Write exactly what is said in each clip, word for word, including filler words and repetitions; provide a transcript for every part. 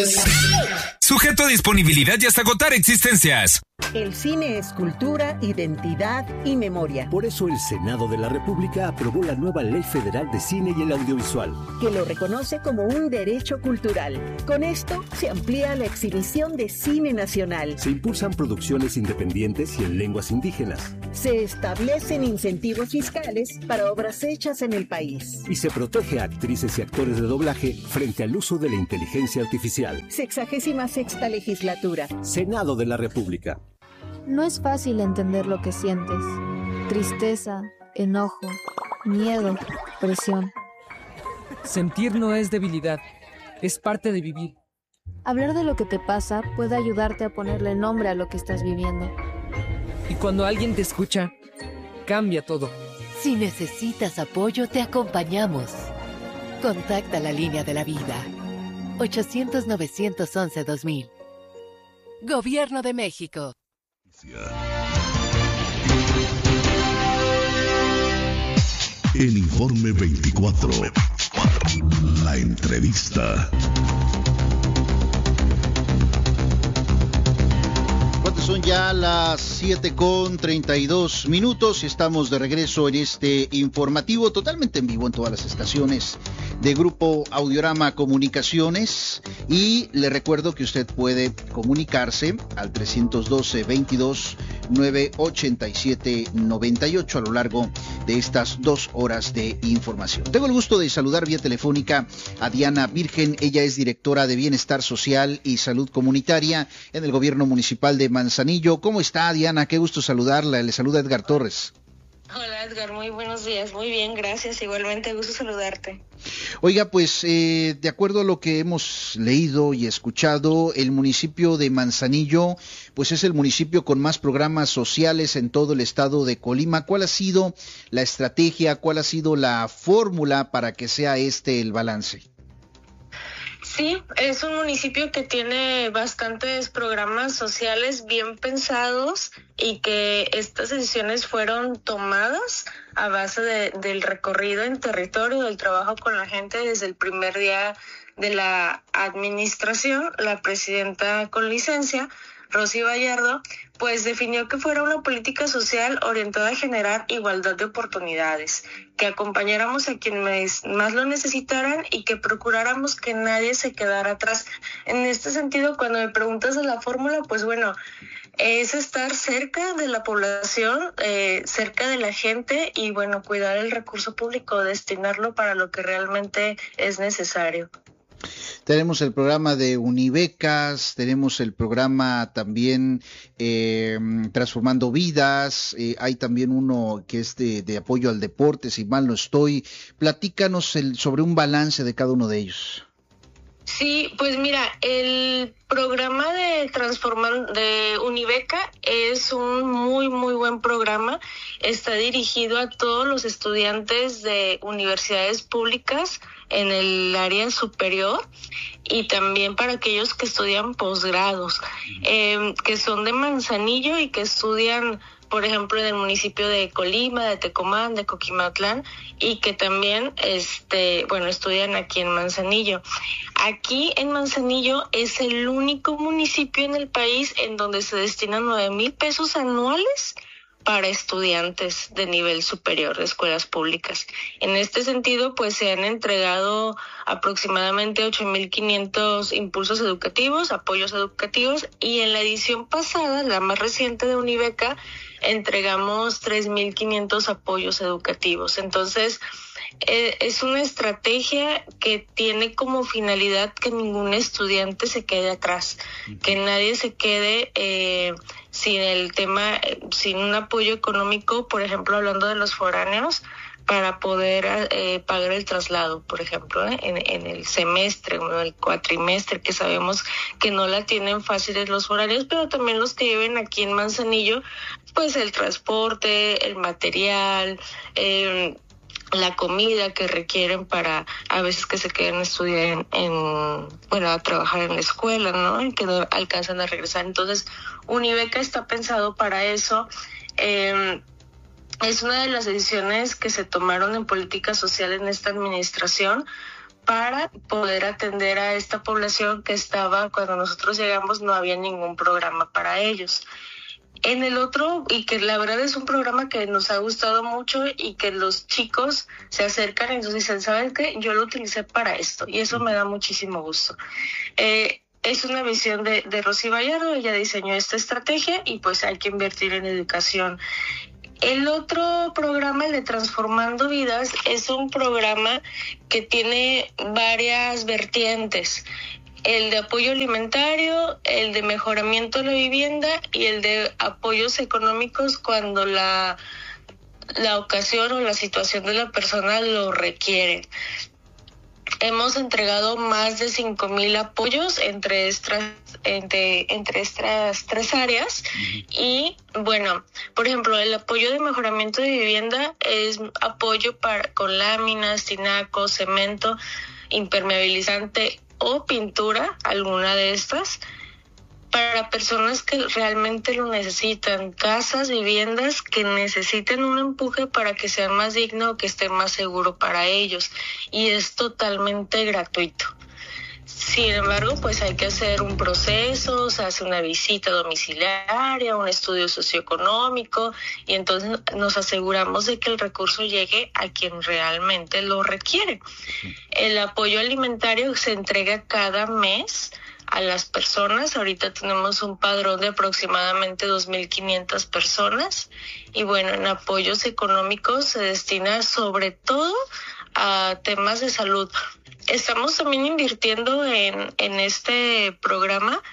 Sujeto a disponibilidad y hasta agotar existencias. El cine es cultura, identidad y memoria. Por eso el Senado de la República aprobó la nueva Ley Federal de Cine y el Audiovisual, que lo reconoce como un derecho cultural. Con esto se amplía la exhibición de cine nacional. Se impulsan producciones independientes y en lenguas indígenas. Se establecen incentivos fiscales para obras hechas en el país. Y se protege a actrices y actores de doblaje frente al uso de la inteligencia artificial. Sexagésima sexta legislatura. Senado de la República. No es fácil entender lo que sientes. Tristeza, enojo, miedo, presión. Sentir no es debilidad, es parte de vivir. Hablar de lo que te pasa puede ayudarte a ponerle nombre a lo que estás viviendo. Y cuando alguien te escucha, cambia todo. Si necesitas apoyo, te acompañamos. Contacta la línea de la vida. ochocientos, novecientos once, dos mil. Gobierno de México. En Informe veinticuatro, la entrevista. Son ya las siete con treinta y dos minutos y estamos de regreso en este informativo totalmente en vivo en todas las estaciones de Grupo Audiorama Comunicaciones, y le recuerdo que usted puede comunicarse al trescientos doce, veintidós, novecientos ochenta y siete, noventa y ocho a lo largo de estas dos horas de información. Tengo el gusto de saludar vía telefónica a Diana Virgen. Ella es directora de Bienestar Social y Salud Comunitaria en el Gobierno Municipal de Manzanillo. ¿Cómo está, Diana? Qué gusto saludarla. Le saluda Edgar Torres. Hola, Edgar, muy buenos días. Muy bien, gracias. Igualmente, gusto saludarte. Oiga, pues eh, de acuerdo a lo que hemos leído y escuchado, el municipio de Manzanillo pues es el municipio con más programas sociales en todo el estado de Colima. ¿Cuál ha sido la estrategia, cuál ha sido la fórmula para que sea este el balance? Sí, es un municipio que tiene bastantes programas sociales bien pensados y que estas decisiones fueron tomadas a base de, del recorrido en territorio, del trabajo con la gente desde el primer día de la administración. La presidenta con licencia, Rosy Vallardo, pues definió que fuera una política social orientada a generar igualdad de oportunidades, que acompañáramos a quienes más lo necesitaran y que procuráramos que nadie se quedara atrás. En este sentido, cuando me preguntas de la fórmula, pues bueno, es estar cerca de la población, eh, cerca de la gente y bueno, cuidar el recurso público, destinarlo para lo que realmente es necesario. Tenemos el programa de Unibecas, tenemos el programa también eh, Transformando Vidas, eh, hay también uno que es de, de apoyo al deporte, si mal no estoy. Platícanos el, sobre un balance de cada uno de ellos. Sí, pues mira, el programa de Transformando de Unibeca es un muy, muy buen programa. Está dirigido a todos los estudiantes de universidades públicas en el área superior y también para aquellos que estudian posgrados, eh, que son de Manzanillo y que estudian, por ejemplo, en el municipio de Colima, de Tecomán, de Coquimatlán, y que también, este, bueno, estudian aquí en Manzanillo. Aquí en Manzanillo es el único municipio en el país en donde se destinan nueve mil pesos anuales para estudiantes de nivel superior de escuelas públicas. En este sentido, pues se han entregado aproximadamente ocho mil quinientos impulsos educativos, apoyos educativos, y en la edición pasada, la más reciente de Unibeca, entregamos tres mil quinientos apoyos educativos. Entonces, eh, es una estrategia que tiene como finalidad que ningún estudiante se quede atrás, que nadie se quede eh, sin el tema, eh, sin un apoyo económico, por ejemplo, hablando de los foráneos, para poder eh, pagar el traslado, por ejemplo, ¿eh? en, en el semestre o en el cuatrimestre, que sabemos que no la tienen fáciles los horarios, pero también los que viven aquí en Manzanillo, pues el transporte, el material, eh, la comida que requieren para a veces que se queden a estudiar en, en bueno, a trabajar en la escuela, ¿no? Y que no alcanzan a regresar. Entonces, Unibeca está pensado para eso. Eh, Es una de las decisiones que se tomaron en política social en esta administración para poder atender a esta población que estaba, cuando nosotros llegamos no había ningún programa para ellos. En el otro, y que la verdad es un programa que nos ha gustado mucho y que los chicos se acercan y nos dicen, ¿saben qué? Yo lo utilicé para esto, y eso me da muchísimo gusto. Eh, es una visión de, de Rosy Vallardo, ella diseñó esta estrategia y pues hay que invertir en educación. El otro programa, el de Transformando Vidas, es un programa que tiene varias vertientes. El de apoyo alimentario, el de mejoramiento de la vivienda y el de apoyos económicos cuando la, la ocasión o la situación de la persona lo requiere. Hemos entregado más de cinco mil apoyos entre estas, entre, entre estas tres áreas. Y bueno, por ejemplo, el apoyo de mejoramiento de vivienda es apoyo para, con láminas, tinacos, cemento, impermeabilizante o pintura, alguna de estas, para personas que realmente lo necesitan, casas, viviendas que necesiten un empuje para que sea más digno, que esté más seguro para ellos, y es totalmente gratuito. Sin embargo, pues hay que hacer un proceso, se hace una visita domiciliaria, un estudio socioeconómico, y entonces nos aseguramos de que el recurso llegue a quien realmente lo requiere. El apoyo alimentario se entrega cada mes a las personas. Ahorita tenemos un padrón de aproximadamente dos mil quinientas personas, y bueno, en apoyos económicos se destina sobre todo a temas de salud. Estamos también invirtiendo en, en este programa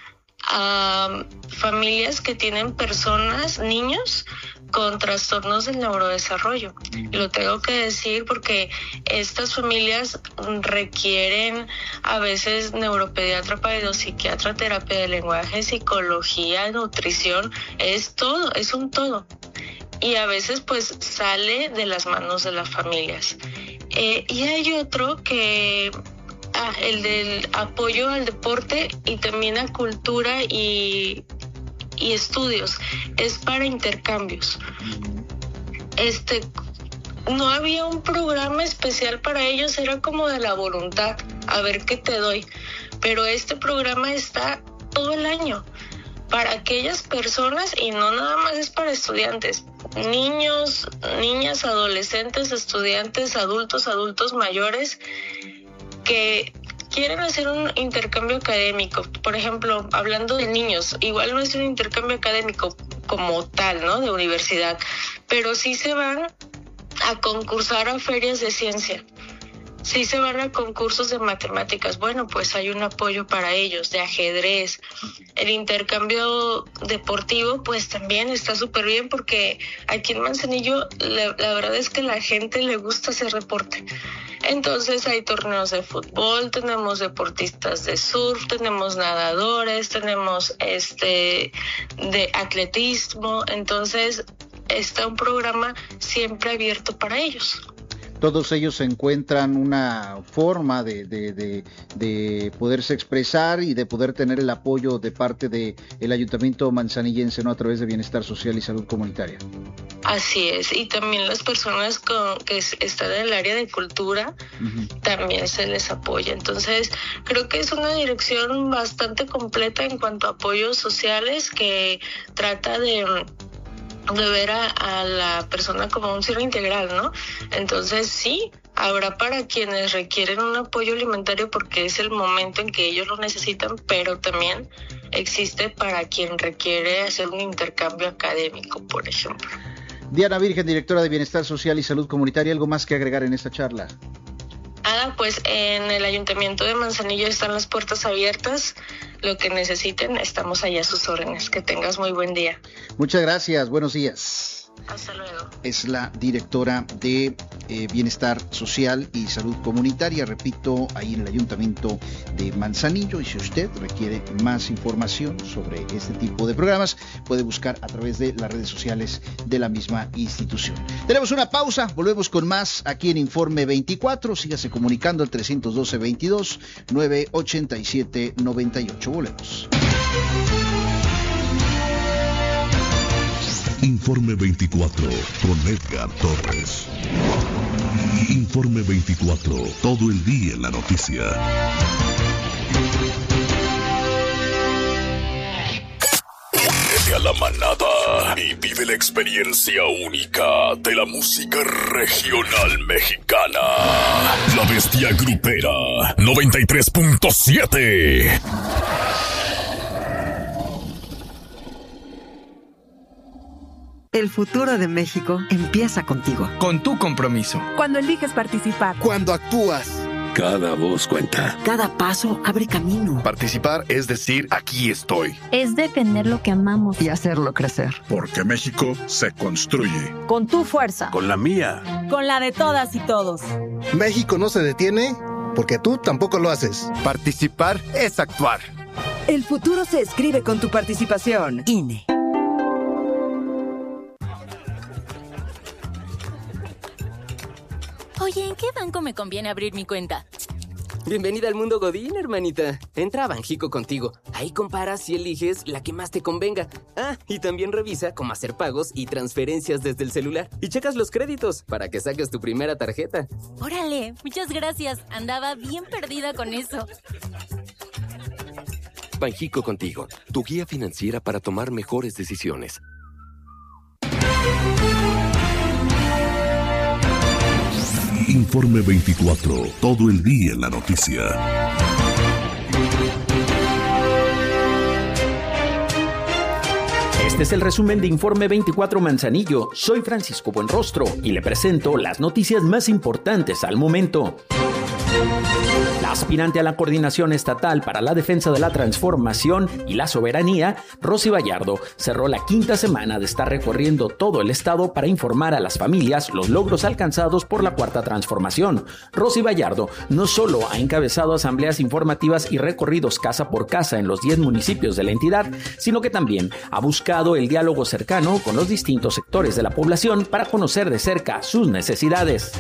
a familias que tienen personas, niños con trastornos del neurodesarrollo. Lo tengo que decir porque estas familias requieren a veces neuropediatra, pedopsiquiatra, terapia de lenguaje, psicología, nutrición, es todo, es un todo. Y a veces pues sale de las manos de las familias. Eh, y hay otro que, ah, el del apoyo al deporte y también a cultura y, y estudios, es para intercambios. Este, no había un programa especial para ellos, era como de la voluntad, a ver qué te doy. Pero este programa está todo el año para aquellas personas, y no nada más es para estudiantes, niños, niñas, adolescentes, estudiantes, adultos, adultos mayores que quieren hacer un intercambio académico. Por ejemplo, hablando de niños, igual no es un intercambio académico como tal, ¿no?, de universidad, pero sí se van a concursar a ferias de ciencia. Si se van a concursos de matemáticas, bueno, pues hay un apoyo para ellos, de ajedrez. El intercambio deportivo, pues también está súper bien, porque aquí en Manzanillo la, la verdad es que a la gente le gusta hacer deporte. Entonces hay torneos de fútbol, tenemos deportistas de surf, tenemos nadadores, tenemos este de atletismo. Entonces está un programa siempre abierto para ellos. Todos ellos encuentran una forma de, de, de, de poderse expresar y de poder tener el apoyo de parte del Ayuntamiento manzanillense, ¿no?, a través de Bienestar Social y Salud Comunitaria. Así es, y también las personas con, que están en el área de cultura, uh-huh, también se les apoya. Entonces, creo que es una dirección bastante completa en cuanto a apoyos sociales, que trata de... de ver a, a la persona como un ser integral, ¿no? Entonces sí, habrá para quienes requieren un apoyo alimentario porque es el momento en que ellos lo necesitan, pero también existe para quien requiere hacer un intercambio académico, por ejemplo. Diana Virgen, directora de Bienestar Social y Salud Comunitaria, ¿algo más que agregar en esta charla? Ah, pues en el Ayuntamiento de Manzanillo están las puertas abiertas. Lo que necesiten, estamos allá a sus órdenes. Que tengas muy buen día. Muchas gracias, buenos días. Hasta luego. Es la directora de eh, Bienestar Social y Salud Comunitaria, repito, ahí en el Ayuntamiento de Manzanillo. Y si usted requiere más información sobre este tipo de programas, puede buscar a través de las redes sociales de la misma institución. Tenemos una pausa, volvemos con más aquí en Informe veinticuatro. Sígase comunicando al tres uno dos, veintidós, nueve ochenta y siete, noventa y ocho. Volvemos. Informe veinticuatro con Edgar Torres. Informe veinticuatro, todo el día en la noticia. Únete a la manada y vive la experiencia única de la música regional mexicana. La Bestia Grupera noventa y tres punto siete. El futuro de México empieza contigo. Con tu compromiso. Cuando eliges participar. Cuando actúas. Cada voz cuenta. Cada paso abre camino. Participar es decir, aquí estoy. Es defender lo que amamos. Y hacerlo crecer. Porque México se construye. Con tu fuerza. Con la mía. Con la de todas y todos. México no se detiene porque tú tampoco lo haces. Participar es actuar. El futuro se escribe con tu participación. I N E. Oye, ¿en qué banco me conviene abrir mi cuenta? Bienvenida al mundo Godín, hermanita. Entra a Banjico contigo. Ahí comparas y eliges la que más te convenga. Ah, y también revisa cómo hacer pagos y transferencias desde el celular. Y checas los créditos para que saques tu primera tarjeta. Órale, muchas gracias. Andaba bien perdida con eso. Banjico contigo, tu guía financiera para tomar mejores decisiones. Informe veinticuatro, todo el día en la noticia. Este es el resumen de Informe veinticuatro Manzanillo. Soy Francisco Buenrostro y le presento las noticias más importantes al momento. La aspirante a la Coordinación Estatal para la Defensa de la Transformación y la Soberanía, Rosy Vallardo, cerró la quinta semana de estar recorriendo todo el estado para informar a las familias los logros alcanzados por la Cuarta Transformación. Rosy Vallardo no solo ha encabezado asambleas informativas y recorridos casa por casa en los diez municipios de la entidad, sino que también ha buscado el diálogo cercano con los distintos sectores de la población para conocer de cerca sus necesidades.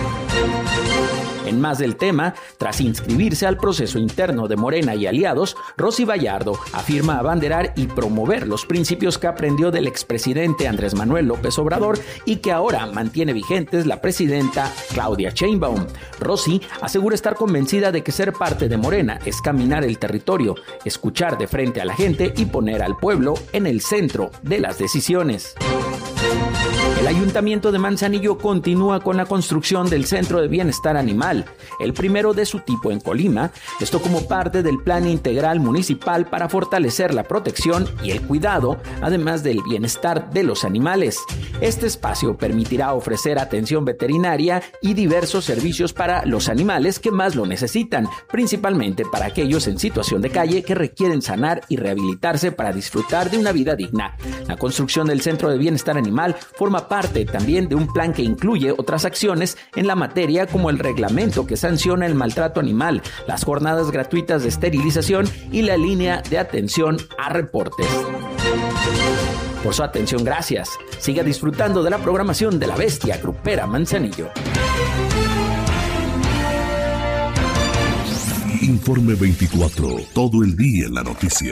En más del tema, tras inscribirse al proceso interno de Morena y aliados, Rosy Vallardo afirma abanderar y promover los principios que aprendió del expresidente Andrés Manuel López Obrador y que ahora mantiene vigentes la presidenta Claudia Sheinbaum. Rosy asegura estar convencida de que ser parte de Morena es caminar el territorio, escuchar de frente a la gente y poner al pueblo en el centro de las decisiones. El Ayuntamiento de Manzanillo continúa con la construcción del Centro de Bienestar Animal, el primero de su tipo en Colima, esto como parte del Plan Integral Municipal para fortalecer la protección y el cuidado, además del bienestar de los animales. Este espacio permitirá ofrecer atención veterinaria y diversos servicios para los animales que más lo necesitan, principalmente para aquellos en situación de calle que requieren sanar y rehabilitarse para disfrutar de una vida digna. La construcción del Centro de Bienestar Animal forma parte también de un plan que incluye otras acciones en la materia como el reglamento que sanciona el maltrato animal, las jornadas gratuitas de esterilización y la línea de atención a reportes. Por su atención, gracias. Siga disfrutando de la programación de la Bestia Grupera Manzanillo. Informe veinticuatro, todo el día en la noticia.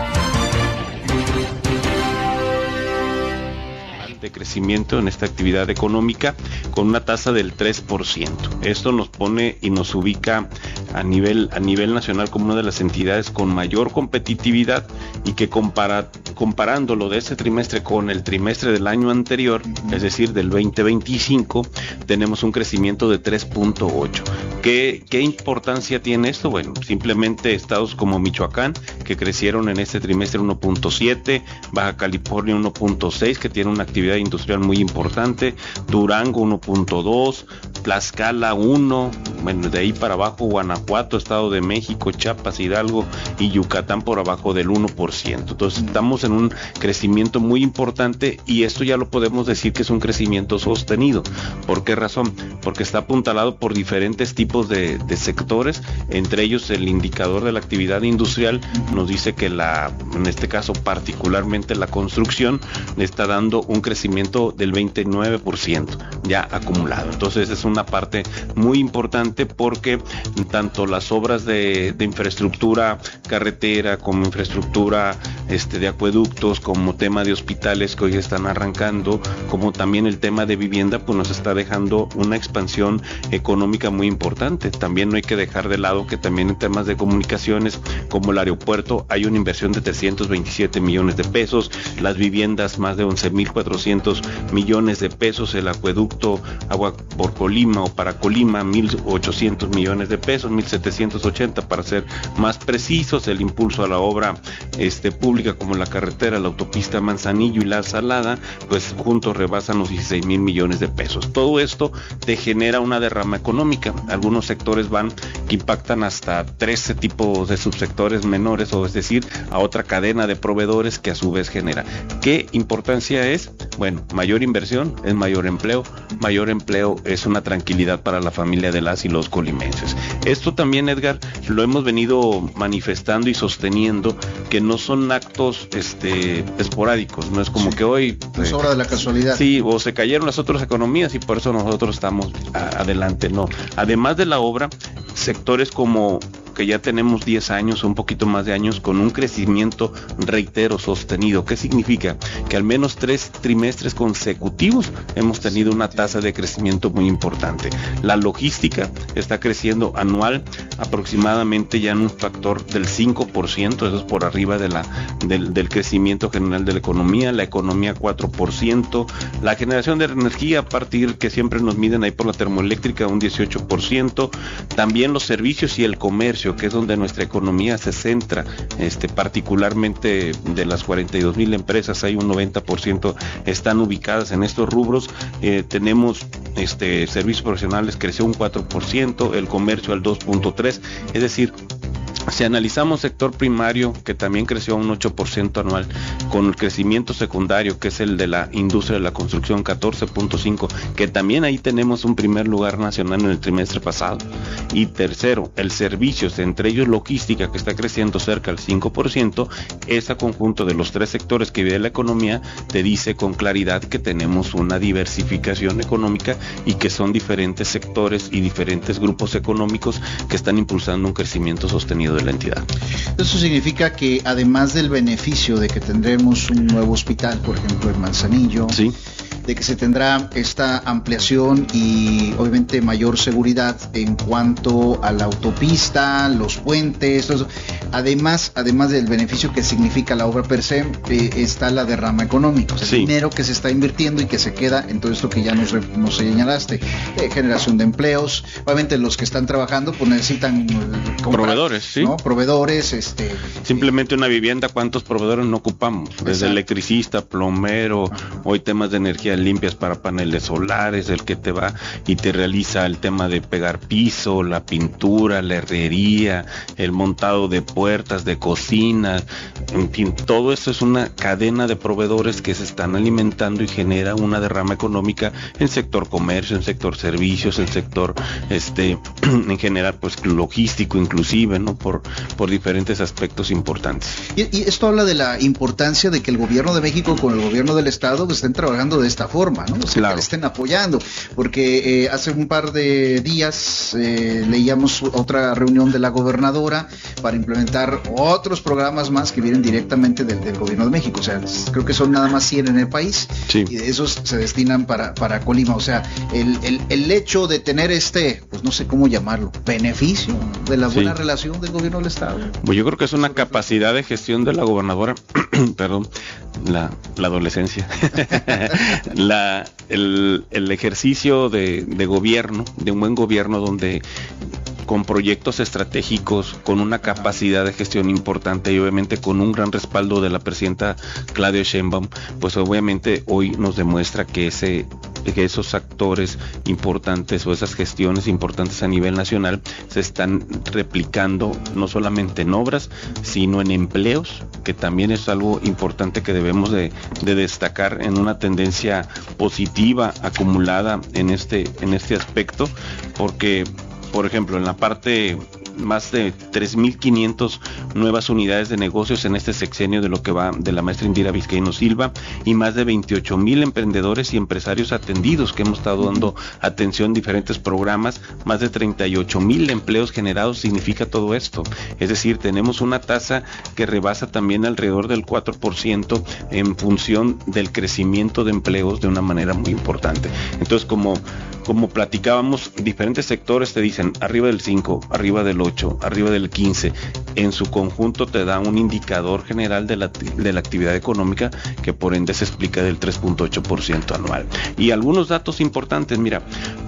De crecimiento en esta actividad económica con una tasa del tres por ciento. Esto nos pone y nos ubica a nivel, a nivel nacional como una de las entidades con mayor competitividad y que compara, comparándolo de este trimestre con el trimestre del año anterior, es decir, del veinte veinticinco, tenemos un crecimiento de tres punto ocho. ¿Qué, ¿Qué importancia tiene esto? Bueno, simplemente estados como Michoacán, que crecieron en este trimestre uno punto siete, Baja California uno punto seis, que tiene una actividad industrial muy importante, Durango uno punto dos, Tlaxcala uno, bueno, de ahí para abajo Guanajuato, Estado de México, Chiapas, Hidalgo y Yucatán por abajo del uno por ciento. Entonces estamos en un crecimiento muy importante y esto ya lo podemos decir que es un crecimiento sostenido. ¿Por qué razón? Porque está apuntalado por diferentes tipos de, de sectores, entre ellos el indicador de la actividad industrial nos dice que la, en este caso particularmente la construcción, le está dando un crecimiento del veintinueve por ciento ya acumulado. Entonces es una parte muy importante porque tanto las obras de, de infraestructura carretera como infraestructura este, de acueductos, como tema de hospitales que hoy están arrancando, como también el tema de vivienda, pues nos está dejando una expansión económica muy importante. También no hay que dejar de lado que también en temas de comunicaciones, como el aeropuerto, hay una inversión de trescientos veintisiete millones de pesos, las viviendas más de once mil cuatrocientos millones de pesos, el acueducto Agua por Colima o para Colima, mil ochocientos millones de pesos, mil setecientos ochenta para ser más precisos, el impulso a la obra este, pública como la carretera, la autopista Manzanillo y la Salada, pues juntos rebasan los dieciséis mil millones de pesos. Todo esto te genera una derrama económica. Algunos sectores van que impactan hasta trece tipos de subsectores menores, o es decir, a otra cadena de proveedores que a su vez genera. ¿Qué importancia es? Bueno, mayor inversión es mayor empleo, mayor empleo es una tranquilidad para la familia de las y los colimenses. Esto también, Edgar, lo hemos venido manifestando y sosteniendo, que no son actos este, esporádicos, no es como sí, que hoy... No es obra de la casualidad. Sí, o se cayeron las otras economías y por eso nosotros estamos a, adelante, no. Además de la obra, sectores como que ya tenemos diez años, un poquito más de años, con un crecimiento, reitero, sostenido. ¿Qué significa? Que al menos tres trimestres consecutivos hemos tenido una tasa de crecimiento muy importante. La logística está creciendo anual aproximadamente ya en un factor del cinco por ciento, eso es por arriba de la, del, del crecimiento general de la economía, la economía cuatro por ciento, la generación de energía a partir que siempre nos miden ahí por la termoeléctrica un dieciocho por ciento, también los servicios y el comercio, que es donde nuestra economía se centra, este, particularmente de las cuarenta y dos mil empresas, hay un noventa por ciento están ubicadas en estos rubros. Eh, tenemos este, servicios profesionales creció un cuatro por ciento, el comercio al dos punto tres por ciento, es decir, si analizamos sector primario, que también creció un ocho por ciento anual, con el crecimiento secundario, que es el de la industria de la construcción, catorce punto cinco, que también ahí tenemos un primer lugar nacional en el trimestre pasado. Y tercero, el servicios, entre ellos logística, que está creciendo cerca del cinco por ciento, ese conjunto de los tres sectores que vive la economía te dice con claridad que tenemos una diversificación económica y que son diferentes sectores y diferentes grupos económicos que están impulsando un crecimiento sostenido de la entidad. Eso significa que además del beneficio de que tendremos un nuevo hospital, por ejemplo en Manzanillo, sí, de que se tendrá esta ampliación y obviamente mayor seguridad en cuanto a la autopista, los puentes, todo eso. Además, además del beneficio que significa la obra per se, eh, está la derrama económica, o sea, sí, dinero que se está invirtiendo y que se queda en todo esto que ya nos, nos señalaste, eh, generación de empleos. Obviamente los que están trabajando pues necesitan comprar, proveedores, sí, ¿no? Proveedores, este, simplemente una vivienda, ¿cuántos proveedores no ocupamos? Desde exacto, electricista, plomero, ah, hoy temas de energía limpias para paneles solares, el que te va y te realiza el tema de pegar piso, la pintura, la herrería, el montado de puertas, de cocinas, en fin, todo esto es una cadena de proveedores que se están alimentando y genera una derrama económica en sector comercio, en sector servicios, en sector este en general pues logístico inclusive, ¿no? Por, por diferentes aspectos importantes. Y, y esto habla de la importancia de que el gobierno de México con el gobierno del estado pues, estén trabajando de esta forma, ¿no? O sea, claro, que le estén apoyando, porque eh, hace un par de días eh, leíamos otra reunión de la gobernadora para implementar otros programas más que vienen directamente del, del gobierno de México, o sea, creo que son nada más cien en el país, sí, y de esos se destinan para, para Colima, o sea, el, el, el hecho de tener este, pues no sé cómo llamarlo, beneficio de la buena sí, relación del gobierno del estado. Pues yo creo que es una capacidad de gestión de la gobernadora, perdón, la, la adolescencia, la, el, el ejercicio de, de gobierno, de un buen gobierno donde con proyectos estratégicos, con una capacidad de gestión importante y obviamente con un gran respaldo de la presidenta Claudia Sheinbaum, pues obviamente hoy nos demuestra que ese que esos actores importantes o esas gestiones importantes a nivel nacional se están replicando no solamente en obras, sino en empleos, que también es algo importante que debemos de, de destacar en una tendencia positiva acumulada en este, en este aspecto, porque por ejemplo, en la parte más de tres mil quinientas nuevas unidades de negocios en este sexenio de lo que va de la maestra Indira Vizcaíno Silva, y más de veintiocho mil emprendedores y empresarios atendidos, que hemos estado dando atención en diferentes programas, más de treinta y ocho mil empleos generados. Significa todo esto, es decir, tenemos una tasa que rebasa también alrededor del cuatro por ciento en función del crecimiento de empleos de una manera muy importante. Entonces, como como platicábamos, diferentes sectores te dicen arriba del cinco, arriba del ocho, arriba del quince, en su conjunto te da un indicador general de la, de la actividad económica, que por ende se explica del tres punto ocho por ciento anual. Y algunos datos importantes, mira,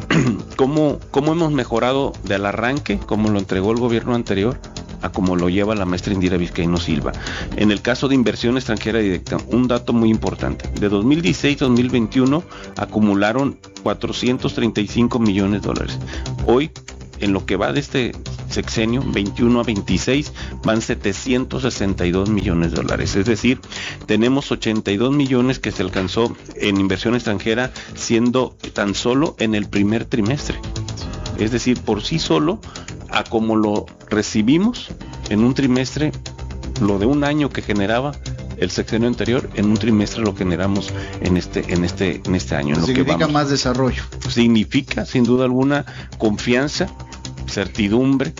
cómo, cómo hemos mejorado del arranque, como lo entregó el gobierno anterior, a como lo lleva la maestra Indira Vizcaíno Silva. En el caso de inversión extranjera directa, un dato muy importante, de dos mil dieciséis a dos mil veintiuno acumularon cuatrocientos treinta y cinco millones de dólares. Hoy, en lo que va de este sexenio, veintiuno a veintiséis, van setecientos sesenta y dos millones de dólares. Es decir, tenemos ochenta y dos millones que se alcanzó en inversión extranjera, siendo tan solo en el primer trimestre. Es decir, por sí solo, a como lo recibimos en un trimestre, lo de un año que generaba el sexenio anterior, en un trimestre lo generamos en este en este en este año. En significa lo que vamos. Más desarrollo. Significa, sin duda alguna, confianza, certidumbre,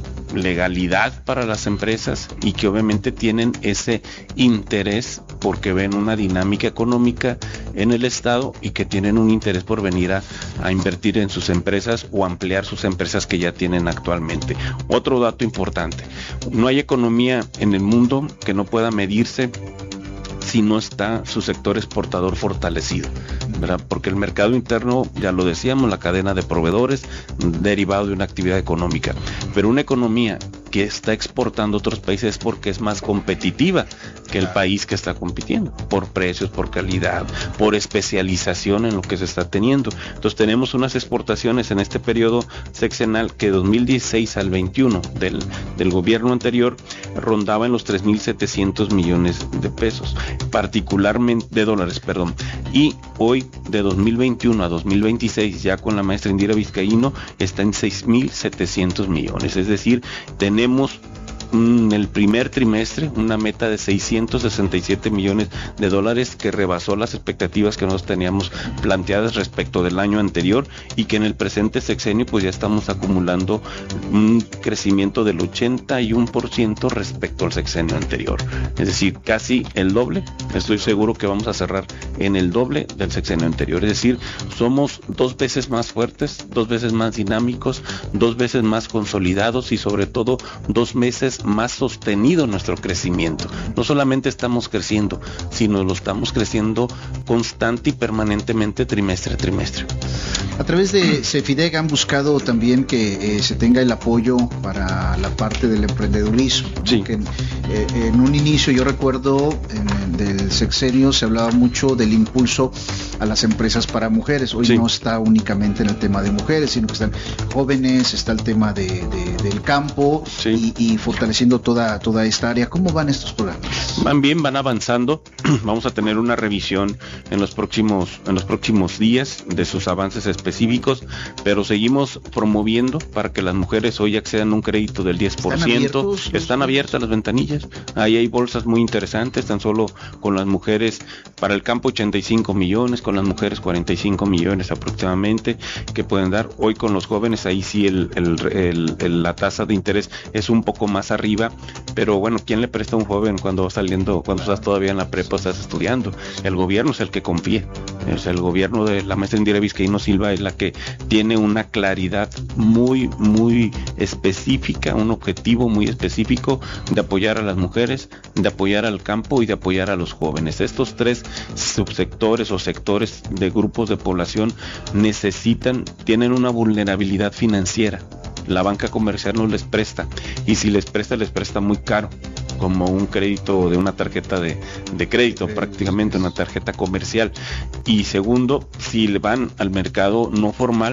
legalidad para las empresas, y que obviamente tienen ese interés porque ven una dinámica económica en el estado y que tienen un interés por venir a, a invertir en sus empresas o ampliar sus empresas que ya tienen actualmente. Otro dato importante, no hay economía en el mundo que no pueda medirse si no está su sector exportador fortalecido, ¿verdad? Porque el mercado interno, ya lo decíamos, la cadena de proveedores, derivado de una actividad económica, pero una economía que está exportando a otros países es porque es más competitiva que el país que está compitiendo, por precios, por calidad, por especialización en lo que se está teniendo. Entonces tenemos unas exportaciones en este periodo sexenal que de dos mil dieciséis al veintiuno del, del gobierno anterior rondaba en los tres mil setecientos millones de pesos, particularmente de dólares, perdón, y hoy de dos mil veintiuno a dos mil veintiséis, ya con la maestra Indira Vizcaíno, está en seis mil setecientos millones. Es decir, tenemos en el primer trimestre una meta de seiscientos sesenta y siete millones de dólares, que rebasó las expectativas que nosotros teníamos planteadas respecto del año anterior, y que en el presente sexenio pues ya estamos acumulando un crecimiento del ochenta y uno por ciento respecto al sexenio anterior, es decir, casi el doble. Estoy seguro que vamos a cerrar en el doble del sexenio anterior, es decir, somos dos veces más fuertes, dos veces más dinámicos, dos veces más consolidados, y sobre todo dos meses más sostenido nuestro crecimiento. No solamente estamos creciendo, sino lo estamos creciendo constante y permanentemente, trimestre a trimestre. A través de CEFIDEG han buscado también que eh, se tenga el apoyo para la parte del emprendedurismo, ¿no? Sí. Que, eh, en un inicio, yo recuerdo, en, del sexenio se hablaba mucho del impulso a las empresas para mujeres. Hoy sí. No está únicamente en el tema de mujeres, sino que están jóvenes, está el tema de, de, del campo, sí. y, y fortaleciendo toda, toda esta área. ¿Cómo van estos programas? Van bien, van avanzando. Vamos a tener una revisión en los próximos, en los próximos días de sus avances específicos, pero seguimos promoviendo para que las mujeres hoy accedan a un crédito del diez por ciento. ¿Están abiertos? Están abiertas las ventanillas. Ahí hay bolsas muy interesantes, tan solo con las mujeres para el campo ochenta y cinco millones, con las mujeres cuarenta y cinco millones aproximadamente, que pueden dar. Hoy con los jóvenes, ahí sí el, el, el, el, la tasa de interés es un poco más arriba, pero bueno, ¿quién le presta a un joven cuando va saliendo, cuando estás todavía en la prepa, estás estudiando? El gobierno es el que confía, es el gobierno de la maestra Indira Vizcaíno Silva, es la que tiene una claridad muy, muy específica, un objetivo muy específico de apoyar a las mujeres, de apoyar al campo y de apoyar a los jóvenes. Estos tres subsectores o sectores de grupos de población necesitan, tienen una vulnerabilidad financiera. La banca comercial no les presta, y si les presta, les presta muy caro, como un crédito de una tarjeta de, de crédito, prácticamente una tarjeta comercial. Y segundo, si van al mercado no formal,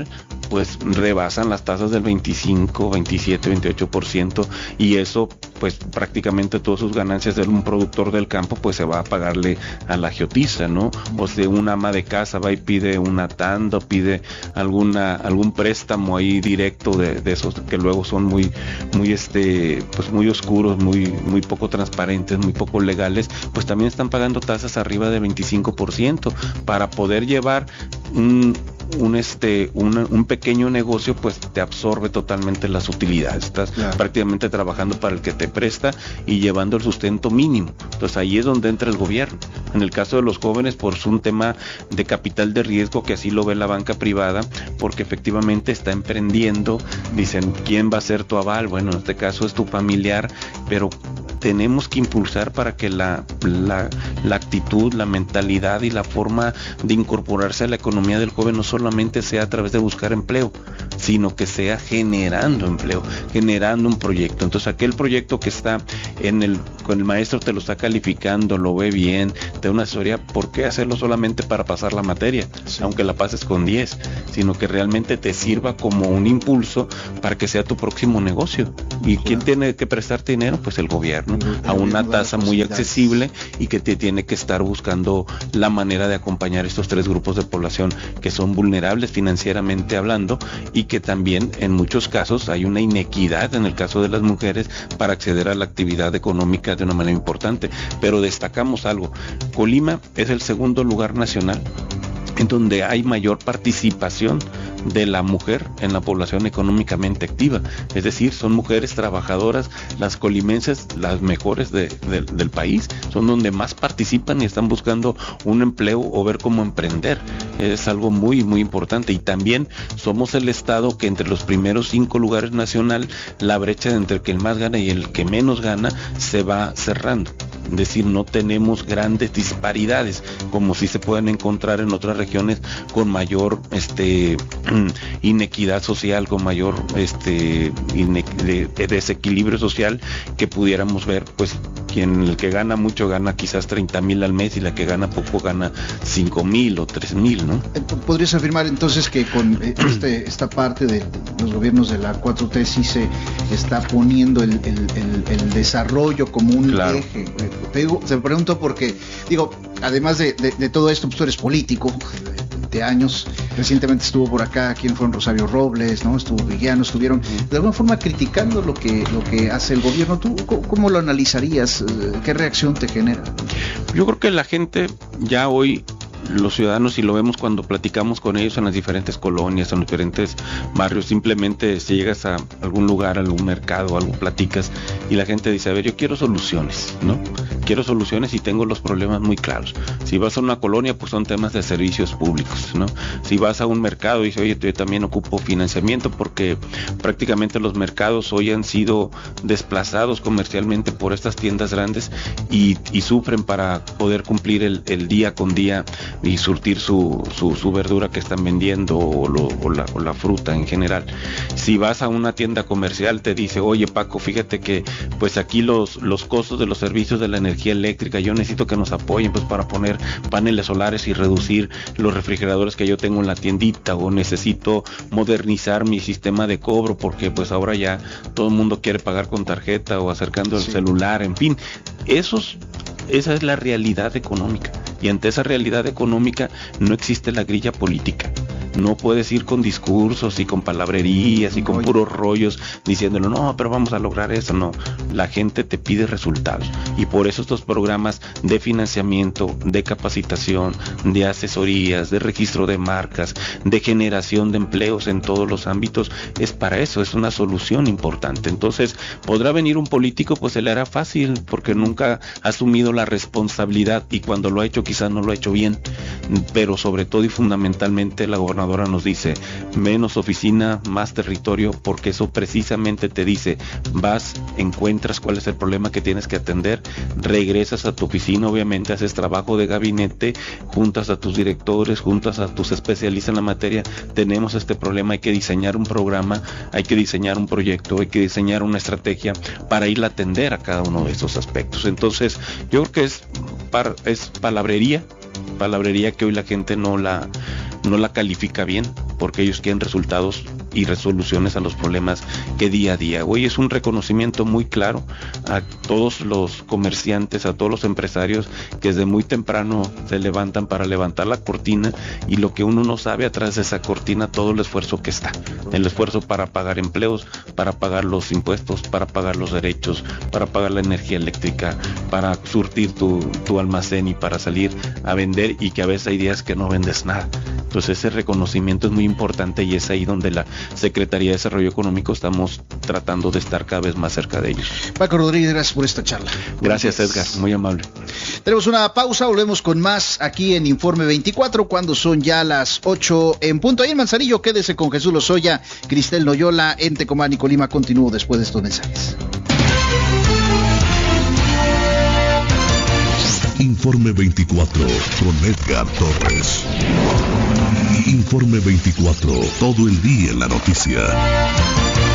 pues rebasan las tasas del veinticinco, veintisiete, veintiocho por ciento, y eso pues prácticamente todas sus ganancias de un productor del campo pues se va a pagarle a la agiotiza, ¿no? O si una ama de casa va y pide una tanda, pide alguna algún préstamo ahí directo de, de esos que luego son muy muy este pues muy oscuros, muy muy poco transparentes, muy poco legales, pues también están pagando tasas arriba de veinticinco por ciento para poder llevar un un este un, un pequeño negocio, pues te absorbe totalmente las utilidades, estás claro. prácticamente trabajando para el que te presta y llevando el sustento mínimo. Entonces ahí es donde entra el gobierno. En el caso de los jóvenes, por un tema de capital de riesgo, que así lo ve la banca privada, porque efectivamente está emprendiendo, dicen, ¿quién va a ser tu aval? Bueno, en este caso es tu familiar, pero tenemos que impulsar para que la, la, la actitud, la mentalidad y la forma de incorporarse a la economía del joven no solamente sea a través de buscar empleo, sino que sea generando empleo, generando un proyecto. Entonces aquel proyecto que está en el, con el maestro te lo está calificando, lo ve bien, te da una asesoría, ¿por qué hacerlo solamente para pasar la materia? Sí. Aunque la pases con diez, sino que realmente te sirva como un impulso para que sea tu próximo negocio. ¿Y quién tiene que prestarte dinero? Pues el gobierno, a una tasa muy accesible, y que te tiene que estar buscando la manera de acompañar estos tres grupos de población que son vulnerables financieramente hablando, y que también en muchos casos hay una inequidad en el caso de las mujeres para acceder a la actividad económica de una manera importante. Pero destacamos algo: Colima es el segundo lugar nacional en donde hay mayor participación de la mujer en la población económicamente activa, es decir, son mujeres trabajadoras, las colimenses, las mejores de, de, del país, son donde más participan y están buscando un empleo o ver cómo emprender. Es algo muy muy importante. Y también somos el estado que entre los primeros cinco lugares nacional, la brecha entre el que el más gana y el que menos gana se va cerrando. Es decir, no tenemos grandes disparidades como si se pueden encontrar en otras regiones con mayor este inequidad social, con mayor este ine- de, de desequilibrio social, que pudiéramos ver, pues quien el que gana mucho gana quizás treinta mil al mes, y la que gana poco gana cinco mil o tres mil, ¿no? ¿Podrías afirmar entonces que con este, esta parte de los gobiernos de la cuatro T sí se está poniendo el, el, el, el desarrollo como un claro. eje? Te digo, te pregunto porque, digo, además de, de, de todo esto, pues tú eres político de años, recientemente estuvo por acá, quien fueron Rosario Robles, ¿no? Estuvo Villano, estuvieron de alguna forma criticando lo que lo que hace el gobierno. ¿Tú cómo lo analizarías? ¿Qué reacción te genera? Yo creo que la gente ya hoy, los ciudadanos, y lo vemos cuando platicamos con ellos en las diferentes colonias, en los diferentes barrios, simplemente si llegas a algún lugar, a algún mercado, algo platicas, y la gente dice, a ver, yo quiero soluciones, ¿no? Quiero soluciones y tengo los problemas muy claros. Si vas a una colonia, pues son temas de servicios públicos, ¿no? Si vas a un mercado y dices, oye, yo también ocupo financiamiento, porque prácticamente los mercados hoy han sido desplazados comercialmente por estas tiendas grandes, y, y sufren para poder cumplir el, el día con día y surtir su, su, su verdura que están vendiendo, o, lo, o, la, o la fruta en general. Si vas a una tienda comercial, te dice, oye Paco, fíjate que pues aquí los, los costos de los servicios de la energía eléctrica, yo necesito que nos apoyen pues para poner paneles solares y reducir los refrigeradores que yo tengo en la tiendita, o necesito modernizar mi sistema de cobro porque pues ahora ya todo el mundo quiere pagar con tarjeta o acercando el sí. celular, en fin, esos, esa es la realidad económica. Y ante esa realidad económica no existe la grilla política. No puedes ir con discursos y con palabrerías y con puros rollos diciéndolo, no, pero vamos a lograr eso. No, la gente te pide resultados, y por eso estos programas de financiamiento, de capacitación, de asesorías, de registro de marcas, de generación de empleos en todos los ámbitos, es para eso, es una solución importante. Entonces, podrá venir un político, pues se le hará fácil porque nunca ha asumido la responsabilidad, y cuando lo ha hecho quizás no lo ha hecho bien, pero sobre todo y fundamentalmente la gobernadora nos dice, menos oficina, más territorio, porque eso precisamente te dice, vas, encuentras cuál es el problema que tienes que atender, regresas a tu oficina, obviamente haces trabajo de gabinete, juntas a tus directores, juntas a tus especialistas en la materia, tenemos este problema, hay que diseñar un programa, hay que diseñar un proyecto, hay que diseñar una estrategia para ir a atender a cada uno de esos aspectos. Entonces, yo creo que es, par, es palabrería, palabrería que hoy la gente no la no la califica bien, porque ellos quieren resultados y resoluciones a los problemas que día a día. Hoy es un reconocimiento muy claro a todos los comerciantes, a todos los empresarios que desde muy temprano se levantan para levantar la cortina, y lo que uno no sabe atrás de esa cortina, todo el esfuerzo que está, el esfuerzo para pagar empleos, para pagar los impuestos, para pagar los derechos, para pagar la energía eléctrica, para surtir tu, tu almacén y para salir a vender, y que a veces hay días que no vendes nada. Entonces ese reconocimiento es muy importante, y es ahí donde la Secretaría de Desarrollo Económico estamos tratando de estar cada vez más cerca de ellos. Paco Rodríguez, gracias por esta charla. Gracias, Edgar, muy amable. Tenemos una pausa, volvemos con más aquí en Informe veinticuatro cuando son ya las ocho en punto. Ahí en Manzanillo, quédese con Jesús Lozoya, Cristel Noyola, en Tecomán y Colima. Continúo después de estos mensajes. Informe veinticuatro con Edgar Torres. Informe veinticuatro, todo el día en la noticia.